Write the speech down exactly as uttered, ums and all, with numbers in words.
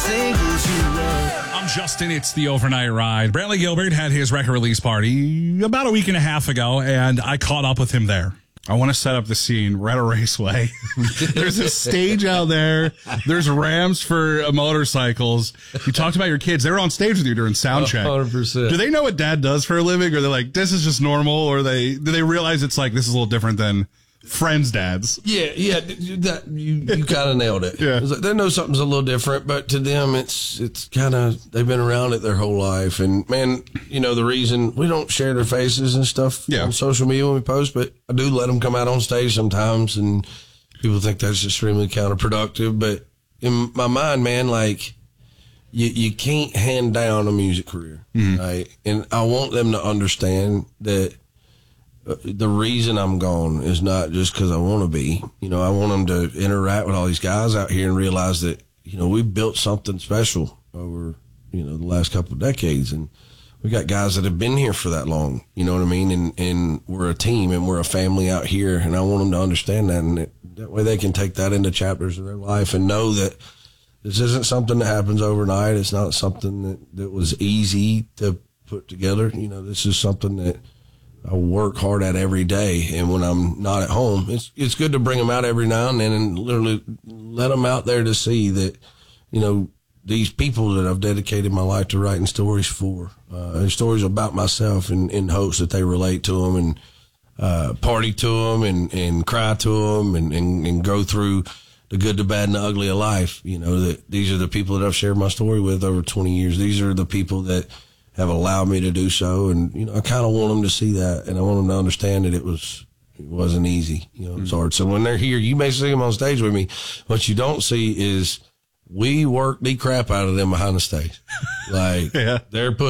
singles you wrote. I'm Justin. It's the Overnight Ride. Brantley Gilbert had his record release party about a week and a half ago, and I caught up with him there. I want to set up the scene. We're at a raceway. There's a stage out there. There's ramps for uh, motorcycles. You talked about your kids. They were on stage with you during sound check. one hundred percent. Do they know what Dad does for a living, or they're like, this is just normal, or they do they realize it's like this is a little different than friends' dads? Yeah, yeah, that, you you kind of nailed it. Yeah. It's like, they know something's a little different, but to them, it's it's kind of, they've been around it their whole life. And, man, you know, the reason we don't share their faces and stuff yeah. on social media when we post, but I do let them come out on stage sometimes, and people think that's extremely counterproductive. But in my mind, man, like, you, you can't hand down a music career, mm-hmm. right? And I want them to understand that the reason I'm gone is not just because I want to be. You know, I want them to interact with all these guys out here and realize that, you know, we built something special over, you know, the last couple of decades. And we got guys that have been here for that long, you know what I mean? And, and we're a team and we're a family out here. And I want them to understand that. And it, that way they can take that into chapters of their life and know that this isn't something that happens overnight. It's not something that, that was easy to put together. You know, this is something that I work hard at every day, and when I'm not at home, it's it's good to bring them out every now and then and literally let them out there to see that, you know, these people that I've dedicated my life to writing stories for, uh, stories about myself, in, in hopes that they relate to them and uh, party to them and, and cry to them and, and, and go through the good, the bad, and the ugly of life. You know, that these are the people that I've shared my story with over twenty years. These are the people that have allowed me to do so, and you know, I kind of want them to see that, and I want them to understand that it was it wasn't easy. You know, it's mm-hmm. hard. So when they're here, you may see them on stage with me. What you don't see is we work the crap out of them behind the stage. Like yeah. they're put.